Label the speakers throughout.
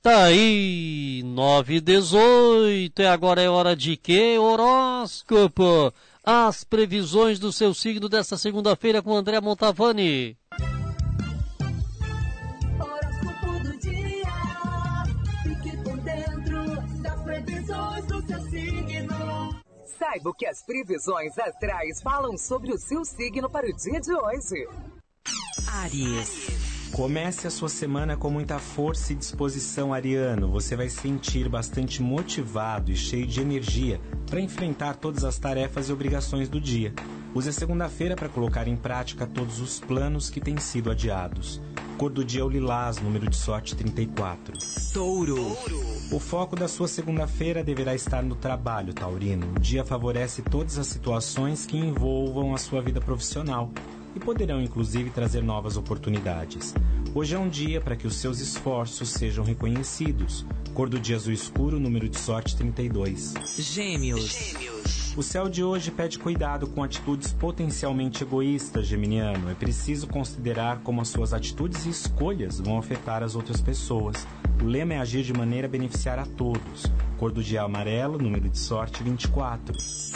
Speaker 1: Tá aí, 9h18, e agora é hora de quê? Horóscopo. As previsões do seu signo desta segunda-feira com André Montavani.
Speaker 2: Horóscopo do dia. Fique por dentro das previsões do seu signo.
Speaker 3: Saiba o que as previsões astrais falam sobre o seu signo para o dia de hoje.
Speaker 4: Áries. Comece a sua semana com muita força e disposição, ariano. Você vai se sentir bastante motivado e cheio de energia para enfrentar todas as tarefas e obrigações do dia. Use a segunda-feira para colocar em prática todos os planos que têm sido adiados. Cor do dia é o lilás, número de sorte 34.
Speaker 5: Touro.
Speaker 4: O foco da sua segunda-feira deverá estar no trabalho, taurino. O dia favorece todas as situações que envolvam a sua vida profissional e poderão inclusive trazer novas oportunidades. Hoje é um dia para que os seus esforços sejam reconhecidos. Cor do dia azul escuro, número de sorte 32.
Speaker 5: Gêmeos.
Speaker 4: O céu de hoje pede cuidado com atitudes potencialmente egoístas, geminiano. É preciso considerar como as suas atitudes e escolhas vão afetar as outras pessoas. O lema é agir de maneira a beneficiar a todos. Cor do dia amarelo, número de sorte 24.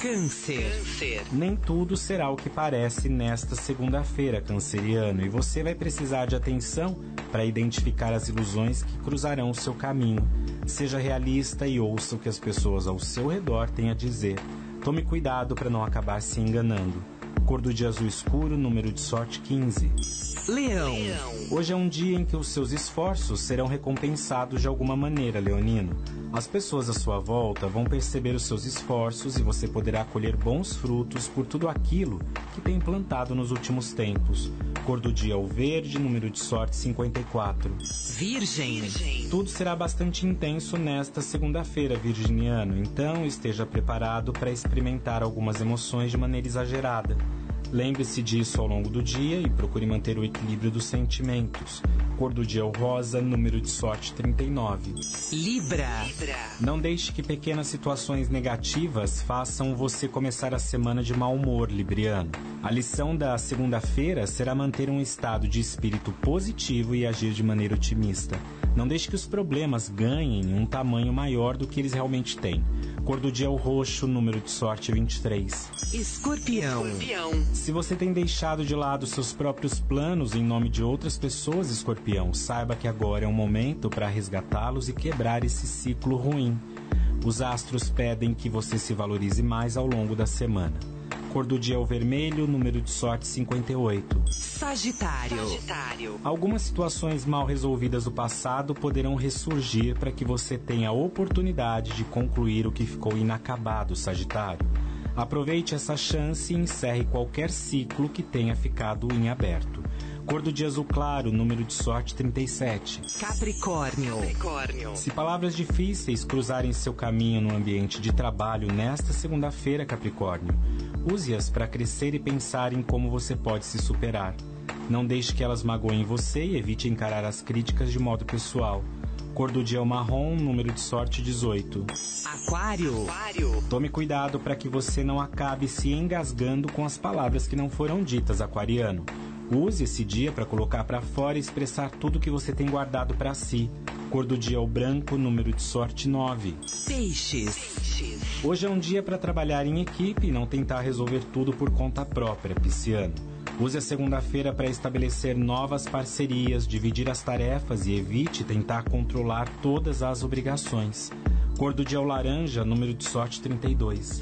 Speaker 5: Câncer.
Speaker 4: Nem tudo será o que parece nesta segunda-feira, canceriano, e você vai precisar de atenção para identificar as ilusões que cruzarão o seu caminho. Seja realista e ouça o que as pessoas ao seu redor têm a dizer. Tome cuidado para não acabar se enganando. Cor do dia azul escuro, número de sorte 15.
Speaker 5: Leão.
Speaker 4: Hoje é um dia em que os seus esforços serão recompensados de alguma maneira, leonino. As pessoas à sua volta vão perceber os seus esforços e você poderá colher bons frutos por tudo aquilo que tem plantado nos últimos tempos. Cor do dia é o verde, número de sorte 54.
Speaker 5: Virgem.
Speaker 4: Tudo será bastante intenso nesta segunda-feira, virginiano, então esteja preparado para experimentar algumas emoções de maneira exagerada. Lembre-se disso ao longo do dia e procure manter o equilíbrio dos sentimentos. Cor do dia é o rosa, número de sorte 39.
Speaker 5: Libra.
Speaker 4: Não deixe que pequenas situações negativas façam você começar a semana de mau humor, libriano. A lição da segunda-feira será manter um estado de espírito positivo e agir de maneira otimista. Não deixe que os problemas ganhem um tamanho maior do que eles realmente têm. Cor do dia é o roxo, número de sorte 23.
Speaker 5: Escorpião.
Speaker 4: Se você tem deixado de lado seus próprios planos em nome de outras pessoas, escorpião, saiba que agora é um momento para resgatá-los e quebrar esse ciclo ruim. Os astros pedem que você se valorize mais ao longo da semana. Cor do dia é o vermelho, número de sorte 58.
Speaker 5: Sagitário.
Speaker 4: Algumas situações mal resolvidas do passado poderão ressurgir para que você tenha a oportunidade de concluir o que ficou inacabado, Sagitário. Aproveite essa chance e encerre qualquer ciclo que tenha ficado em aberto. Cor do dia azul claro, número de sorte 37.
Speaker 5: Capricórnio.
Speaker 4: Se palavras difíceis cruzarem seu caminho no ambiente de trabalho nesta segunda-feira, Capricórnio, use-as para crescer e pensar em como você pode se superar. Não deixe que elas magoem você e evite encarar as críticas de modo pessoal. Cor do dia é o marrom, número de sorte 18.
Speaker 5: Aquário.
Speaker 4: Tome cuidado para que você não acabe se engasgando com as palavras que não foram ditas, aquariano. Use esse dia para colocar para fora e expressar tudo que você tem guardado para si. Cor do dia é o branco, número de sorte 9.
Speaker 5: Peixes.
Speaker 4: Hoje é um dia para trabalhar em equipe e não tentar resolver tudo por conta própria, pisciano. Use a segunda-feira para estabelecer novas parcerias, dividir as tarefas e evite tentar controlar todas as obrigações. Cor do dia é o laranja, número de sorte 32.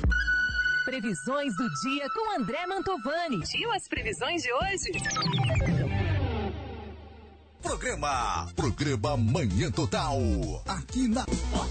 Speaker 6: Previsões do dia com André Mantovani.
Speaker 3: E as previsões de hoje?
Speaker 7: Programa Manhã Total. Aqui na